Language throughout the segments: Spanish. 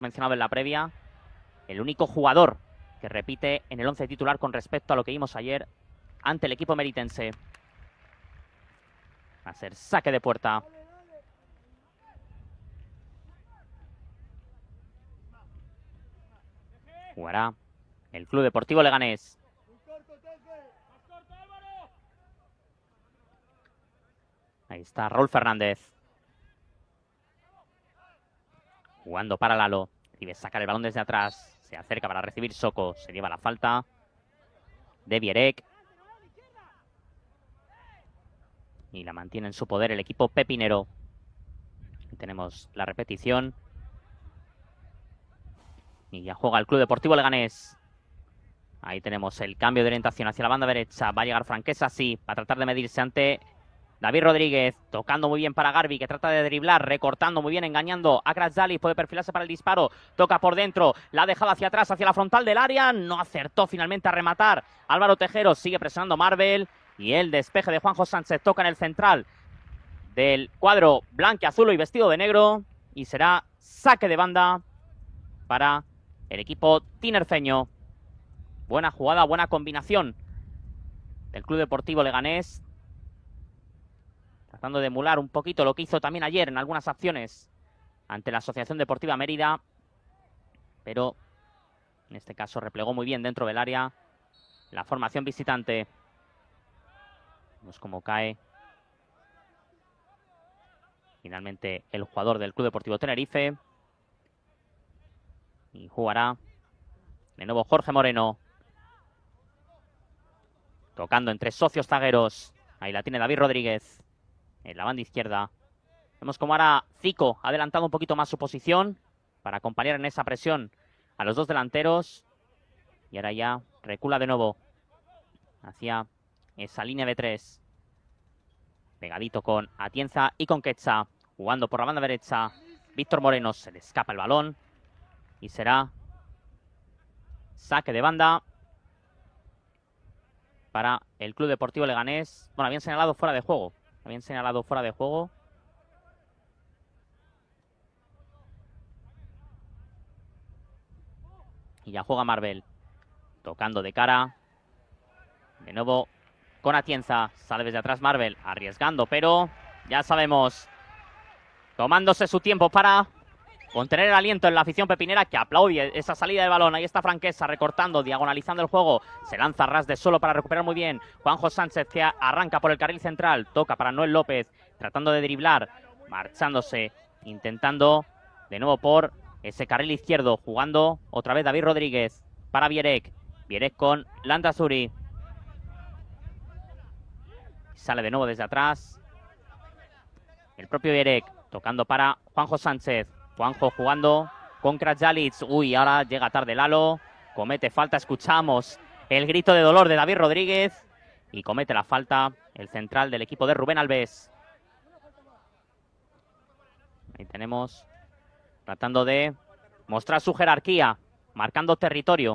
mencionado en la previa, el único jugador que repite en el 11 titular con respecto a lo que vimos ayer ante el equipo meritense. Va a ser saque de puerta. Jugará el Club Deportivo Leganés. Ahí está Raúl Fernández. Jugando para Lalo. Debe sacar el balón desde atrás. Se acerca para recibir Soko. Se lleva la falta de Bierek. Y la mantiene en su poder el equipo pepinero. Aquí tenemos la repetición. Y ya juega el Club Deportivo Leganés. Ahí tenemos el cambio de orientación hacia la banda derecha. Va a llegar Franquesa, sí. Va a tratar de medirse ante David Rodríguez. Tocando muy bien para Garbi, que trata de driblar. Recortando muy bien, engañando a Krasdali. Puede perfilarse para el disparo. Toca por dentro. La ha dejado hacia atrás, hacia la frontal del área. No acertó finalmente a rematar. Álvaro Tejero sigue presionando Marvel. Y el despeje de Juanjo Sánchez toca en el central del cuadro blanquiazulo y vestido de negro. Y será saque de banda para el equipo tinerfeño. Buena jugada, buena combinación del Club Deportivo Leganés. Tratando de emular un poquito lo que hizo también ayer en algunas acciones ante la Asociación Deportiva Mérida. Pero en este caso replegó muy bien dentro del área la formación visitante. Vemos cómo cae finalmente el jugador del Club Deportivo Tenerife. Y jugará de nuevo Jorge Moreno. Tocando entre socios zagueros. Ahí la tiene David Rodríguez. En la banda izquierda. Vemos como ahora Zico ha adelantado un poquito más su posición para acompañar en esa presión a los dos delanteros. Y ahora ya recula de nuevo hacia esa línea de tres. Pegadito con Atienza y con Quetza. Jugando por la banda derecha. Víctor Moreno, se le escapa el balón. Y será saque de banda para el Club Deportivo Leganés. Bueno, habían señalado fuera de juego. Y ya juega Marvel. Tocando de cara. De nuevo con Atienza. Sale desde atrás Marvel. Arriesgando, pero ya sabemos. Tomándose su tiempo para contener el aliento en la afición pepinera, que aplaude esa salida de balón. Ahí está Franquesa recortando, diagonalizando el juego. Se lanza ras de solo para recuperar muy bien. Juanjo Sánchez que arranca por el carril central. Toca para Noel López. Tratando de driblar. Marchándose. Intentando de nuevo por ese carril izquierdo. Jugando otra vez David Rodríguez para Bierek. Bierek con Landazuri. Sale de nuevo desde atrás el propio Bierek. Tocando para Juanjo Sánchez. Juanjo jugando con Krasjalic. Uy, ahora llega tarde Lalo. Comete falta. Escuchamos el grito de dolor de David Rodríguez. Y comete la falta el central del equipo de Rubén Alves. Ahí tenemos. Tratando de mostrar su jerarquía. Marcando territorio.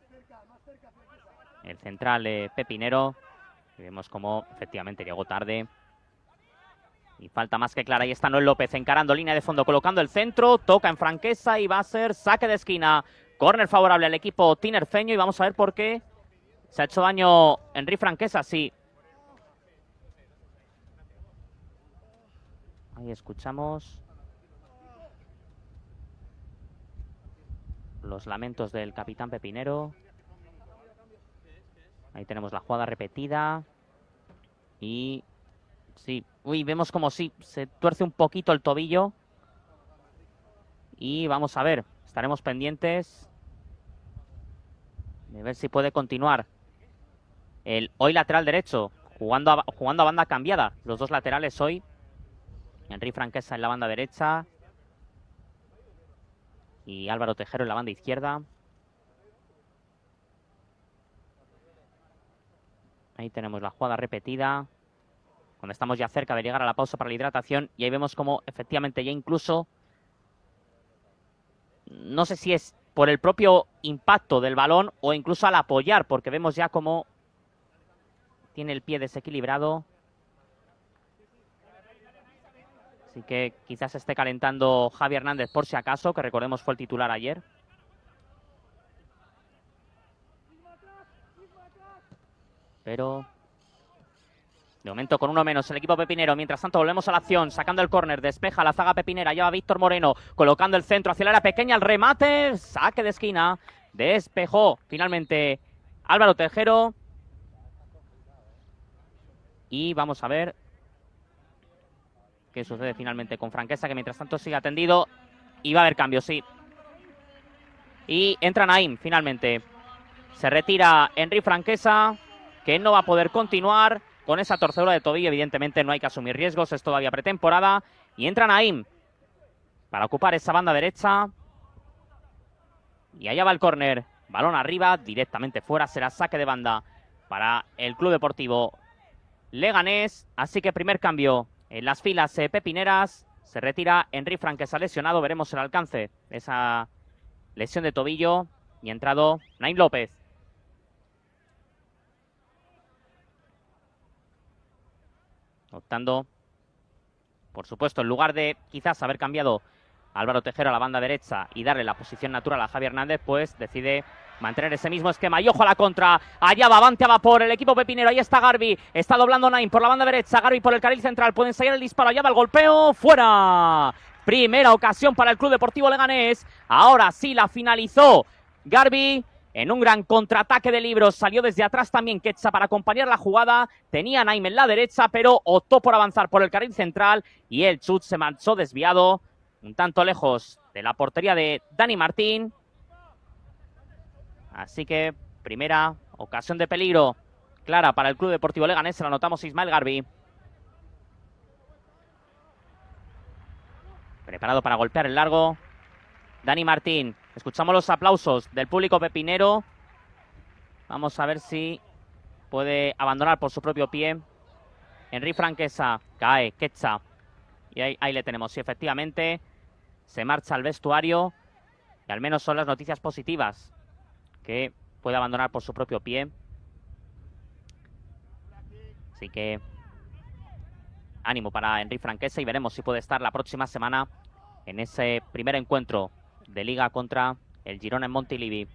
El central pepinero. Y vemos cómo efectivamente llegó tarde. Y falta más que clara. Ahí está Noel López encarando línea de fondo, colocando el centro. Toca en Franquesa y va a ser saque de esquina. Córner favorable al equipo tinerfeño. Y vamos a ver por qué se ha hecho daño Henry Franquesa. Sí. Ahí escuchamos los lamentos del capitán pepinero. Ahí tenemos la jugada repetida. Y sí, uy, vemos como sí, se tuerce un poquito el tobillo. Y vamos a ver, estaremos pendientes de ver si puede continuar el hoy lateral derecho, jugando a banda cambiada. Los dos laterales hoy. Henry Franquesa en la banda derecha. Y Álvaro Tejero en la banda izquierda. Ahí tenemos la jugada repetida. Cuando estamos ya cerca de llegar a la pausa para la hidratación. Y ahí vemos como efectivamente ya incluso, no sé si es por el propio impacto del balón o incluso al apoyar, porque vemos ya como tiene el pie desequilibrado. Así que quizás esté calentando Javi Hernández por si acaso, que recordemos fue el titular ayer. Pero de momento con uno menos el equipo pepinero. Mientras tanto volvemos a la acción, sacando el córner, despeja la zaga pepinera, lleva Víctor Moreno, colocando el centro hacia el área pequeña, el remate, saque de esquina, despejó finalmente Álvaro Tejero. Y vamos a ver qué sucede finalmente con Franquesa, que mientras tanto sigue atendido. Y va a haber cambios, sí. Y entra Naim finalmente. Se retira Henry Franquesa, que no va a poder continuar con esa torcedura de tobillo. Evidentemente no hay que asumir riesgos, es todavía pretemporada. Y entra Naim para ocupar esa banda derecha. Y allá va el córner. Balón arriba, directamente fuera. Será saque de banda para el Club Deportivo Leganés. Así que primer cambio en las filas pepineras. Se retira Henry Franquesa lesionado. Veremos el alcance de esa lesión de tobillo. Y ha entrado Naim López. Optando, por supuesto, en lugar de quizás haber cambiado a Álvaro Tejero a la banda derecha y darle la posición natural a Javi Hernández, pues decide mantener ese mismo esquema. Y ojo a la contra. Allá va, avante a vapor el equipo pepinero. Ahí está Garbi. Está doblando Naim por la banda derecha. Garbi por el carril central. Pueden seguir el disparo. Allá va el golpeo. ¡Fuera! Primera ocasión para el Club Deportivo Leganés. Ahora sí la finalizó Garbi. En un gran contraataque de Libros, salió desde atrás también Quetza para acompañar la jugada. Tenía Naim en la derecha, pero optó por avanzar por el carril central y el chut se marchó desviado, un tanto lejos de la portería de Dani Martín. Así que primera ocasión de peligro clara para el Club Deportivo Leganés. Se la anotamos Ismael Garbi. Preparado para golpear el largo Dani Martín. Escuchamos los aplausos del público pepinero. Vamos a ver si puede abandonar por su propio pie. Henry Franquesa, cae, Quetza. Y ahí le tenemos. Sí, efectivamente, se marcha al vestuario. Y al menos son las noticias positivas. Que puede abandonar por su propio pie. Así que ánimo para Henry Franquesa y veremos si puede estar la próxima semana en ese primer encuentro de Liga contra el Girona en Montilivi.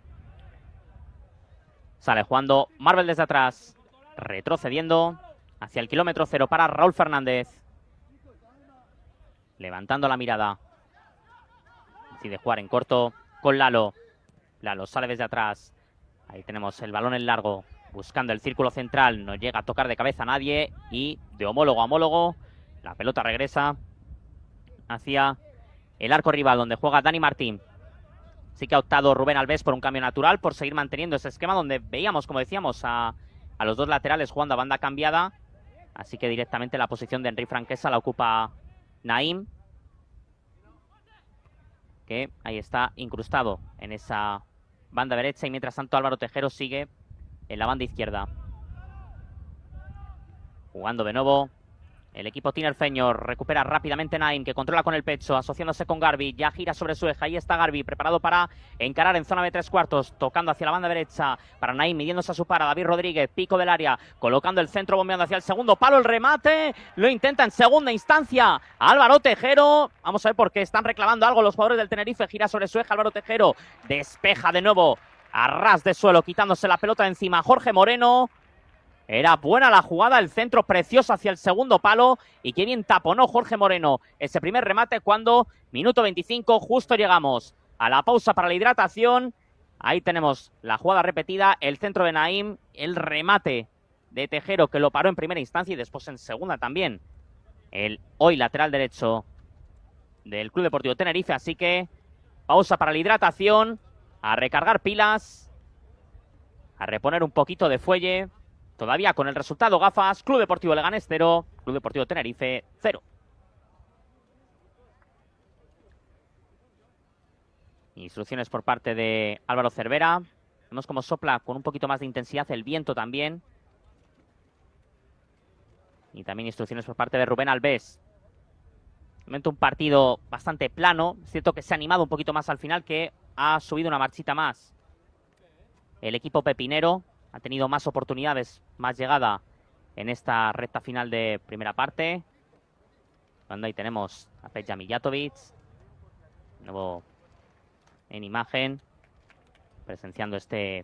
Sale jugando Marvel desde atrás, retrocediendo hacia el kilómetro cero para Raúl Fernández. Levantando la mirada. Decide jugar en corto con Lalo. Lalo sale desde atrás. Ahí tenemos el balón en largo, buscando el círculo central. No llega a tocar de cabeza a nadie. Y de homólogo a homólogo, la pelota regresa hacia el arco rival, donde juega Dani Martín. Sí que ha optado Rubén Alves por un cambio natural, por seguir manteniendo ese esquema donde veíamos, como decíamos, a los dos laterales jugando a banda cambiada. Así que directamente la posición de Henry Franquesa la ocupa Naim, que ahí está incrustado en esa banda derecha. Y mientras tanto Álvaro Tejero sigue en la banda izquierda. Jugando de nuevo el equipo tinerfeño. Recupera rápidamente Naim, que controla con el pecho, asociándose con Garbi. Ya gira sobre su eje. Ahí está Garbi, preparado para encarar en zona de 3/4. Tocando hacia la banda derecha para Naim, midiéndose a su par. David Rodríguez, pico del área. Colocando el centro, bombeando hacia el segundo palo. El remate lo intenta en segunda instancia Álvaro Tejero. Vamos a ver por qué están reclamando algo los jugadores del Tenerife. Gira sobre su eje Álvaro Tejero. Despeja de nuevo a ras de suelo, quitándose la pelota de encima Jorge Moreno. Era buena la jugada, el centro precioso hacia el segundo palo. Y qué bien taponó Jorge Moreno ese primer remate cuando, minuto 25, justo llegamos a la pausa para la hidratación. Ahí tenemos la jugada repetida, el centro de Naim, el remate de Tejero, que lo paró en primera instancia y después en segunda también. El hoy lateral derecho del Club Deportivo Tenerife. Así que pausa para la hidratación, a recargar pilas, a reponer un poquito de fuelle. Todavía con el resultado gafas, Club Deportivo Leganés 0, Club Deportivo Tenerife 0. Instrucciones por parte de Álvaro Cervera. Vemos como sopla con un poquito más de intensidad el viento también. Y también instrucciones por parte de Rubén Alves. De momento un partido bastante plano. Es cierto que se ha animado un poquito más al final, que ha subido una marchita más el equipo pepinero. Ha tenido más oportunidades, más llegada en esta recta final de primera parte. Cuando ahí tenemos a Peja Mijatovic. Nuevo en imagen. Presenciando este